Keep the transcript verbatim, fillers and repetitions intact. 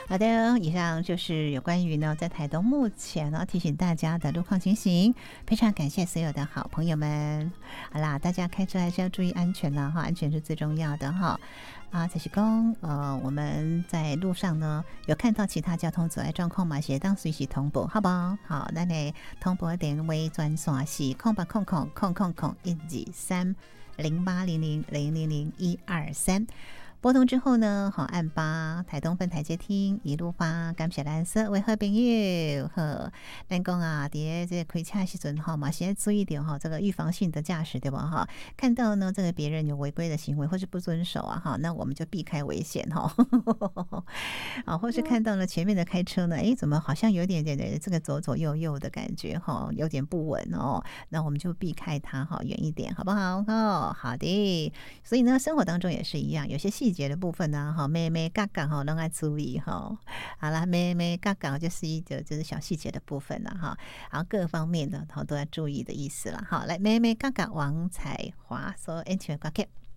好的，以上就是有关于呢在台东目前呢提醒大家的路况情形，非常感谢所有的好朋友们。好啦，大家开车还是要注意安全啦哈，安全是最重要的哈。啊，这是公呃，我们在路上呢有看到其他交通阻碍状况嘛，写当随时通报，好不好？好，那你通报电话专线是空八空空空空空一二三零八零零零零零一二三。拨通之后呢，好按八台东分台接听一路发，感谢蓝色为好朋友和咱讲啊，伫这开车时阵哈嘛，现在注意点哈，这个预防性的驾驶对吧哈？看到呢这个别人有违规的行为或是不遵守啊哈，那我们就避开危险哈。啊，或是看到了前面的开车呢，哎，怎么好像有点点的这个左左右右的感觉哈，有点不稳哦，那我们就避开它哈，远一点好不好？哦，好的。所以呢，生活当中也是一样，有些细节的部分呢，哈，妹妹嘎嘎哈，都要注意哈。好啦，妹妹嘎嘎就是一个就是小细节的部分了哈，然后各方面的哈都要注意的意思了哈。来，妹妹嘎嘎王彩华说安全挂 K。